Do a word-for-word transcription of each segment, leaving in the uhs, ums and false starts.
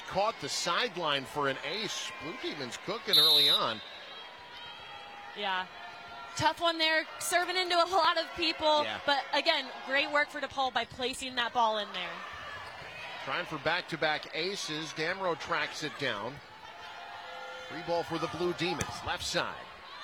just caught the sideline for an ace. Blue Demons cooking early on. Yeah. Tough one there, serving into a lot of people. Yeah. But again, great work for DePaul by placing that ball in there. Trying for back-to-back aces. Damrow tracks it down. Free ball for the Blue Demons, left side.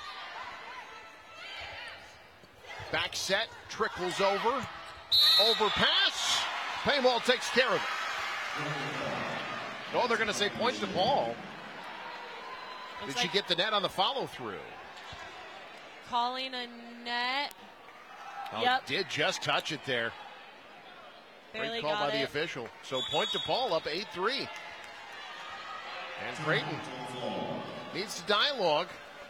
Back set, trickles over. Overpass. Paymall takes care of it. Oh, they're going to say point to Paul. Did like she get the net on the follow-through? Calling a net. Oh, Yep. did just touch it there. Barely Great call got by the it. official. So point to Paul, up eight three. And Creighton needs to dialogue.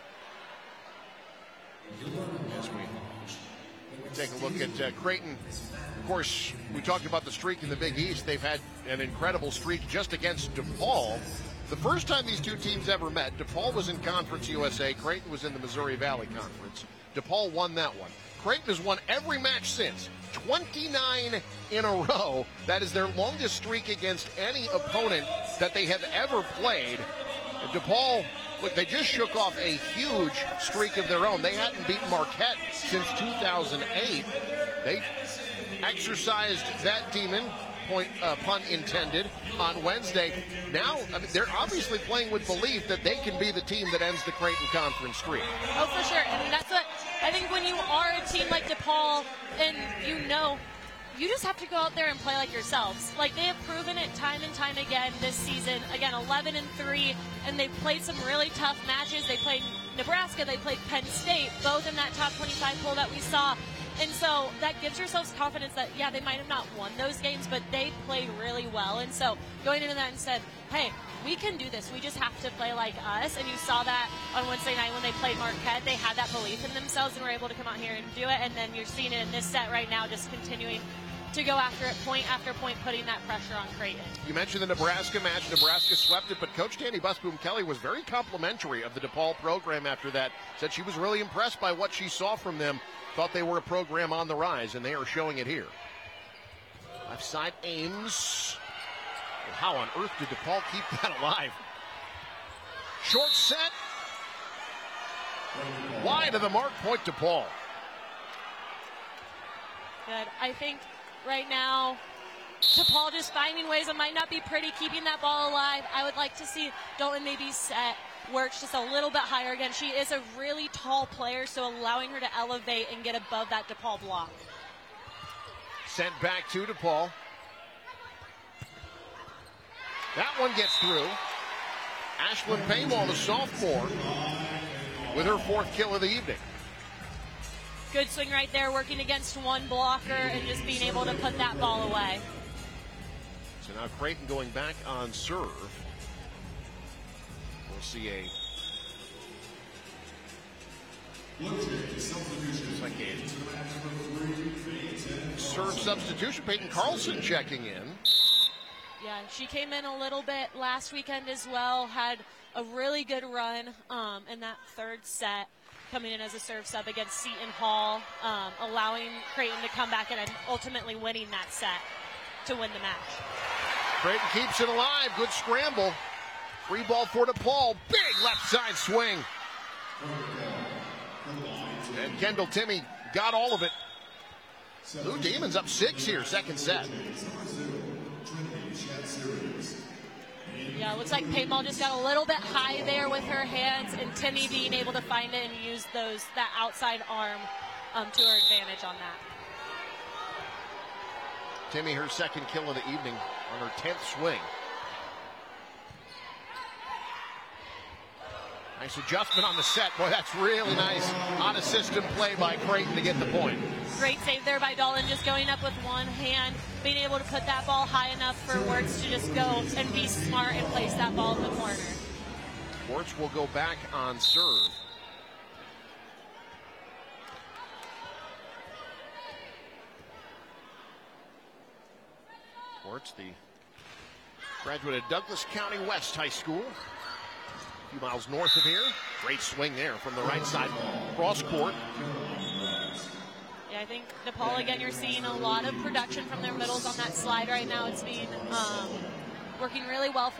As we take a look at uh, Creighton. Of course, we talked about the streak in the Big East. They've had an incredible streak just against DePaul. The first time these two teams ever met, DePaul was in Conference U S A. Creighton was in the Missouri Valley Conference. DePaul won that one. Creighton has won every match since. twenty-nine in a row. That is their longest streak against any opponent that they have ever played. And DePaul, look, they just shook off a huge streak of their own. They hadn't beaten Marquette since two thousand eight. They exercised that demon, point, uh, pun intended, on Wednesday. Now, I mean, they're obviously playing with belief that they can be the team that ends the Creighton Conference streak. Oh, for sure. And that's what I think when you are a team like DePaul and you know, you just have to go out there and play like yourselves. Like they have proven it time and time again this season. Again, eleven and three, and they've played some really tough matches. They played Nebraska, they played Penn State, both in that top twenty-five poll that we saw. And so that gives yourselves confidence that, yeah, they might have not won those games, but they played really well. And so going into that and said, hey, we can do this. We just have to play like us. And you saw that on Wednesday night when they played Marquette. They had that belief in themselves and were able to come out here and do it. And then you're seeing it in this set right now, just continuing to go after it, point after point, putting that pressure on Creighton. You mentioned the Nebraska match. Nebraska swept it, but Coach Danny Busboom Kelly was very complimentary of the DePaul program after that. Said she was really impressed by what she saw from them. Thought they were a program on the rise, and they are showing it here. Left side, Ames. And how on earth did DePaul keep that alive? Short set. Wide of the mark, point to Paul. Good. I think right now, DePaul just finding ways that might not be pretty, keeping that ball alive. I would like to see Dalton maybe set works just a little bit higher again. She is a really tall player, so allowing her to elevate and get above that DePaul block. Sent back to DePaul. That one gets through. Ashlyn Paymall, the sophomore, with her fourth kill of the evening. Good swing right there, working against one blocker and just being able to put that ball away. So now Creighton going back on serve. We'll see a like a serve substitution. Peyton Carlson checking in. Yeah, she came in a little bit last weekend as well. Had a really good run um, in that third set, coming in as a serve sub against Seton Hall, um, allowing Creighton to come back in and ultimately winning that set to win the match. Creighton keeps it alive. Good scramble. Free ball for DePaul. Big left side swing. And Kendall Timmy got all of it. Blue Demons up six here, second set. Yeah, it looks like Paintball just got a little bit high there with her hands, and Timmy being able to find it and use those that outside arm um, to her advantage on that. Timmy, her second kill of the evening on her tenth swing. Nice adjustment on the set. Boy, that's really nice on a system play by Creighton to get the point. Great save there by Dalton, just going up with one hand, being able to put that ball high enough for Wirtz to just go and be smart and place that ball in the corner. Wirtz will go back on serve. Wirtz, the graduate of Douglas County West High School. A few miles north of here. Great swing there from the right side, cross court. Yeah, I think DePaul, again, you're seeing a lot of production from their middles on that slide right now. It's being um, working really well for